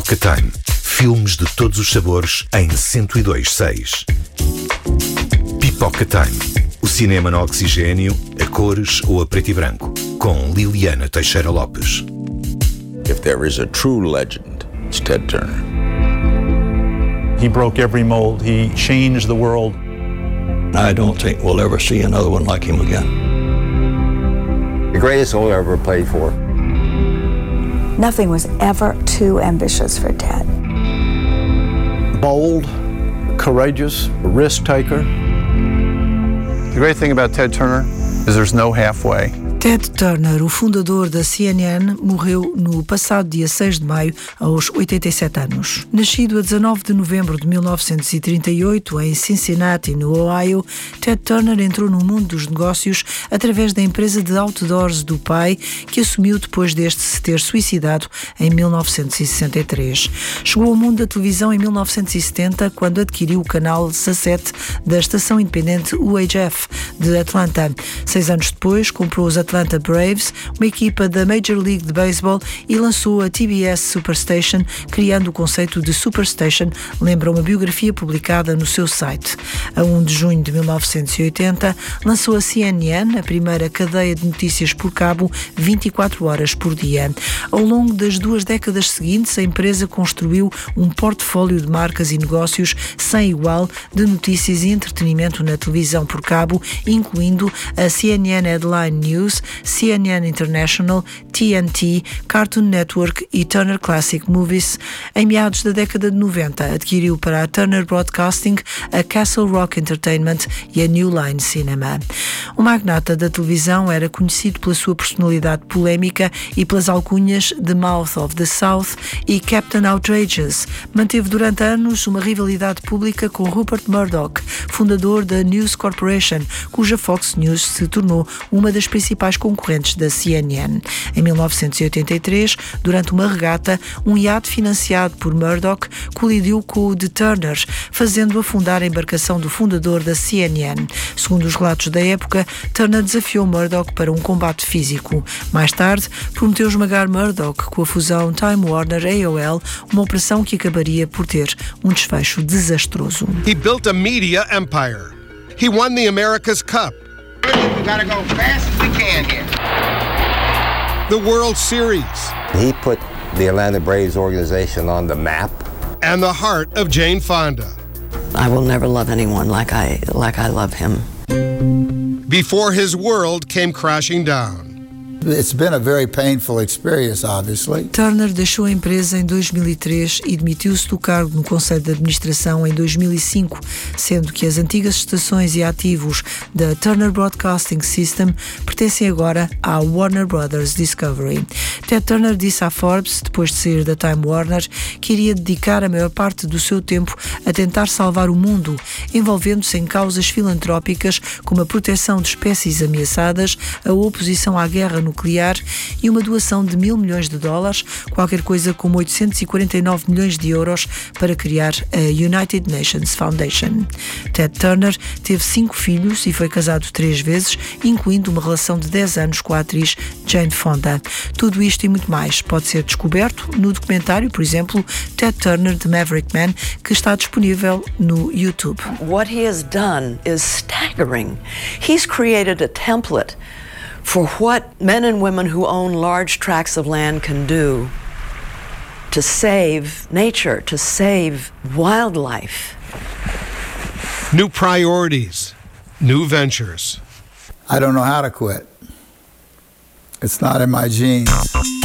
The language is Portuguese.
Pipoca Time. Filmes de todos os sabores em 102.6. Pipoca Time. O cinema no oxigênio, a cores ou a preto e branco. Com Liliana Teixeira Lopes. If there is a true legend, it's Ted Turner. He broke every mold. He changed the world. I don't think we'll ever see another one like him again. The greatest role I ever played for. Nothing was ever too ambitious for Ted. Bold, courageous, a risk taker. The great thing about Ted Turner is there's no halfway. Ted Turner, o fundador da CNN, morreu no passado dia 6 de maio, aos 87 anos. Nascido a 19 de novembro de 1938, em Cincinnati, no Ohio, Ted Turner entrou no mundo dos negócios através da empresa de outdoors do pai, que assumiu depois deste se ter suicidado em 1963. Chegou ao mundo da televisão em 1970, quando adquiriu o canal 17 da estação independente UHF de Atlanta. 6 anos depois, comprou os Atlanta Braves, uma equipa da Major League de Baseball, e lançou a TBS Superstation, criando o conceito de Superstation, lembra uma biografia publicada no seu site. A 1 de junho de 1980, lançou a CNN, a primeira cadeia de notícias por cabo, 24 horas por dia. Ao longo das 2 décadas seguintes, a empresa construiu um portfólio de marcas e negócios sem igual de notícias e entretenimento na televisão por cabo, incluindo a CNN Headline News, CNN International, TNT, Cartoon Network e Turner Classic Movies. Em meados da década de 90, adquiriu para a Turner Broadcasting a Castle Rock Entertainment e a New Line Cinema. O magnata da televisão era conhecido pela sua personalidade polémica e pelas alcunhas The Mouth of the South e Captain Outrageous. Manteve durante anos uma rivalidade pública com Rupert Murdoch, fundador da News Corporation, cuja Fox News se tornou uma das principais concorrentes da CNN. Em 1983, durante uma regata, um iate financiado por Murdoch colidiu com o de Turner, fazendo afundar a embarcação do fundador da CNN. Segundo os relatos da época, Turner desafiou Murdoch para um combate físico. Mais tarde, prometeu esmagar Murdoch com a fusão Time Warner-AOL, uma operação que acabaria por ter um desfecho desastroso. He built a media empire. He won the America's Cup. We gotta go fast as we can here. The World Series. He put the Atlanta Braves organization on the map. And the heart of Jane Fonda. I will never love anyone like I love him. Before his world came crashing down. It's been a very painful experience, obviously. Turner deixou a empresa em 2003 e demitiu-se do cargo no Conselho de Administração em 2005, sendo que as antigas estações e ativos da Turner Broadcasting System pertencem agora à Warner Brothers Discovery. Ted Turner disse à Forbes, depois de sair da Time Warner, que iria dedicar a maior parte do seu tempo a tentar salvar o mundo, envolvendo-se em causas filantrópicas como a proteção de espécies ameaçadas, a oposição à guerra nuclear e uma doação de $1.000 milhões, qualquer coisa como 849 milhões de euros, para criar a United Nations Foundation. Ted Turner teve 5 filhos e foi casado 3 vezes, incluindo uma relação de 10 anos com a atriz Jane Fonda. Tudo isto e muito mais pode ser descoberto no documentário, por exemplo, Ted Turner, The Maverick Man, que está disponível no YouTube. What he has done is staggering. He's created a template for what men and women who own large tracts of land can do to save nature, to save wildlife. New priorities, new ventures. I don't know how to quit. It's not in my genes.